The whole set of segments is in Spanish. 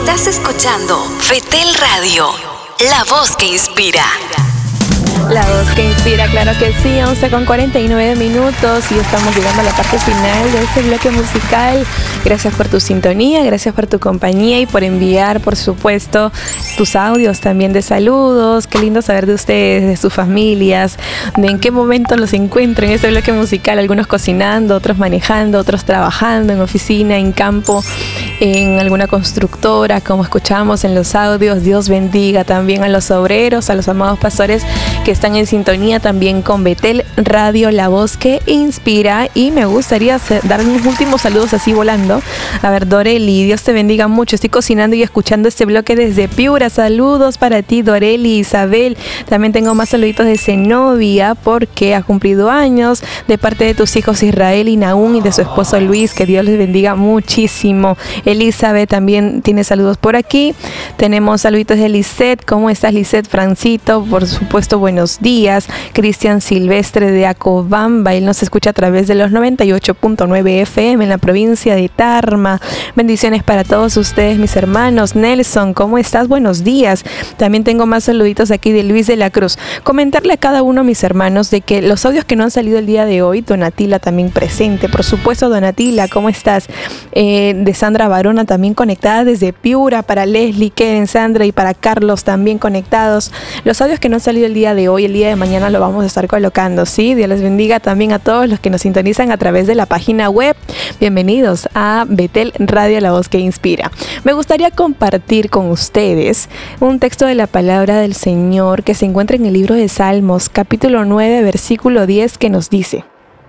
Estás escuchando Fetel Radio, la voz que inspira. La voz que inspira, claro que sí, 11:49 y estamos llegando a la parte final de este bloque musical. Gracias por tu sintonía, gracias por tu compañía y por enviar, por supuesto, tus audios también de saludos. Qué lindo saber de ustedes, de sus familias, de en qué momento los encuentro en este bloque musical. Algunos cocinando, otros manejando, otros trabajando en oficina, en campo, en alguna constructora, como escuchamos en los audios. Dios bendiga también a los obreros, a los amados pastores que están en sintonía también con Betel Radio, la voz que inspira. Y me gustaría dar unos últimos saludos así volando. A ver, Doreli, Dios te bendiga mucho. Estoy cocinando y escuchando este bloque desde Piura. Saludos para ti, Doreli, Isabel. También tengo más saluditos de Zenobia porque ha cumplido años, de parte de tus hijos Israel y Nahum y de su esposo Luis. Que Dios les bendiga muchísimo. Elizabeth también tiene saludos por aquí. Tenemos saluditos de Lisette. ¿Cómo estás, Lisette? Francito, por supuesto, buenos días. Cristian Silvestre de Acobamba, él nos escucha a través de los 98.9 FM en la provincia de Tarma. Bendiciones para todos ustedes, mis hermanos. Nelson, ¿cómo estás? Buenos días. También tengo más saluditos aquí de Luis de la Cruz. Comentarle a cada uno, mis hermanos, de que los audios que no han salido el día de hoy, Donatila también presente, por supuesto. Donatila, ¿cómo estás? De Sandra Barona también conectada desde Piura, para Leslie, Keren, Sandra y para Carlos también conectados. Los audios que no han salido el día de hoy, el día de mañana lo vamos a estar colocando, ¿sí? Dios les bendiga también a todos los que nos sintonizan a través de la página web. Bienvenidos a Betel Radio, la voz que inspira. Me gustaría compartir con ustedes un texto de la palabra del Señor que se encuentra en el libro de Salmos, capítulo 9, versículo 10, que nos dice: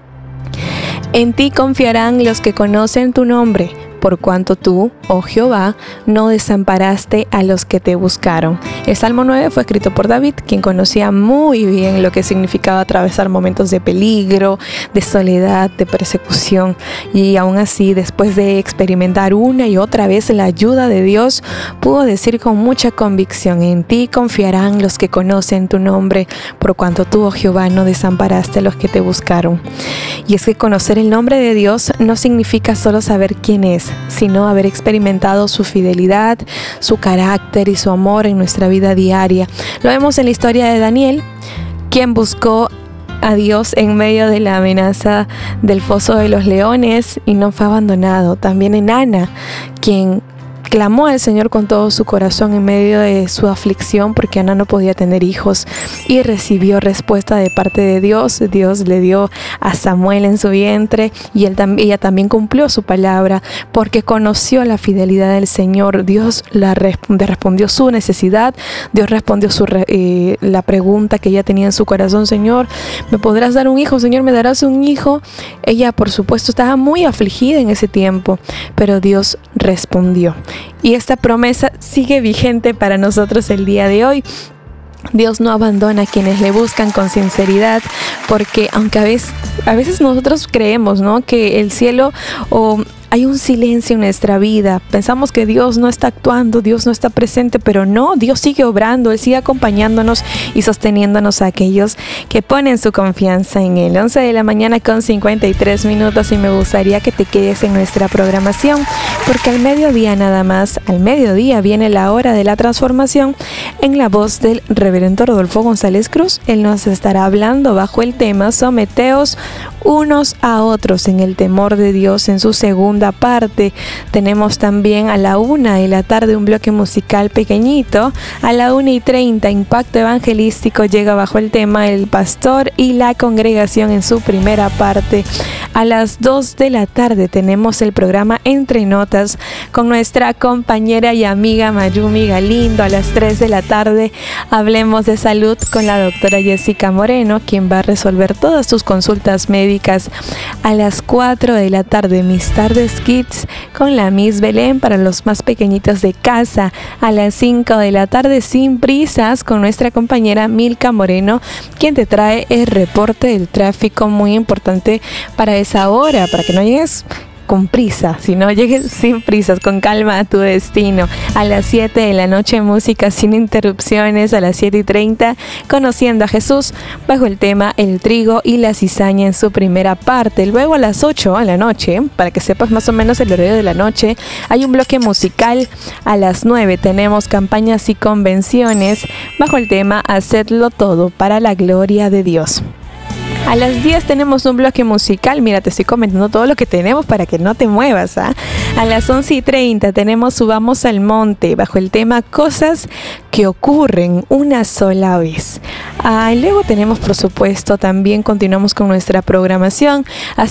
En ti confiarán los que conocen tu nombre, por cuanto tú, oh Jehová, no desamparaste a los que te buscaron. El Salmo 9 fue escrito por David, quien conocía muy bien lo que significaba atravesar momentos de peligro, de soledad, de persecución. Y aún así, después de experimentar una y otra vez la ayuda de Dios, pudo decir con mucha convicción: en ti confiarán los que conocen tu nombre, por cuanto tú, oh Jehová, no desamparaste a los que te buscaron. Y es que conocer el nombre de Dios no significa solo saber quién es, sino haber experimentado su fidelidad, su carácter y su amor en nuestra vida diaria. Lo vemos en la historia de Daniel, quien buscó a Dios en medio de la amenaza del foso de los leones y no fue abandonado. También en Ana, quien clamó al Señor con todo su corazón en medio de su aflicción, porque Ana no podía tener hijos, y recibió respuesta de parte de Dios. Dios le dio a Samuel en su vientre y ella también cumplió su palabra porque conoció la fidelidad del Señor. Dios respondió su necesidad. Dios respondió la pregunta que ella tenía en su corazón: Señor, ¿me podrás dar un hijo? Señor, ¿me darás un hijo? Ella, por supuesto, estaba muy afligida en ese tiempo, pero Dios respondió. Y esta promesa sigue vigente para nosotros el día de hoy. Dios no abandona a quienes le buscan con sinceridad, porque aunque a veces nosotros creemos, ¿no?, que el cielo hay un silencio en nuestra vida. Pensamos que Dios no está actuando, Dios no está presente, pero no, Dios sigue obrando, Él sigue acompañándonos y sosteniéndonos a aquellos que ponen su confianza en Él. 11:53 y me gustaría que te quedes en nuestra programación, porque al mediodía nada más, al mediodía viene la hora de la transformación en la voz del reverendo Rodolfo González Cruz. Él nos estará hablando bajo el tema Someteos unos a otros en el temor de Dios, en su segunda parte. Tenemos también a la 1:00 p.m. un bloque musical pequeñito. A la 1:30 Impacto Evangelístico llega bajo el tema El Pastor y la Congregación en su primera parte. A las 2:00 p.m. tenemos el programa Entre Notas con nuestra compañera y amiga Mayumi Galindo. A las 3:00 p.m. hablemos de salud con la doctora Jessica Moreno, quien va a resolver todas tus consultas médicas. A las 4:00 p.m. Mis Tardes Kids con la Miss Belén para los más pequeñitos de casa. A las 5:00 p.m. Sin Prisas con nuestra compañera Milka Moreno, quien te trae el reporte del tráfico, muy importante para esa hora, para que no llegues con prisa, sino llegues sin prisas, con calma a tu destino. A las 7 de la noche, música sin interrupciones. A las 7:30, conociendo a Jesús, bajo el tema El trigo y la cizaña en su primera parte. Luego a las 8 de la noche, para que sepas más o menos el horario de la noche, hay un bloque musical. A las 9 tenemos campañas y convenciones, bajo el tema Hacedlo todo para la gloria de Dios. A las 10 tenemos un bloque musical. Mira, te estoy comentando todo lo que tenemos para que no te muevas, ¿ah? A las 11:30 tenemos Subamos al Monte, bajo el tema Cosas que ocurren una sola vez. Y luego tenemos, por supuesto, también continuamos con nuestra programación.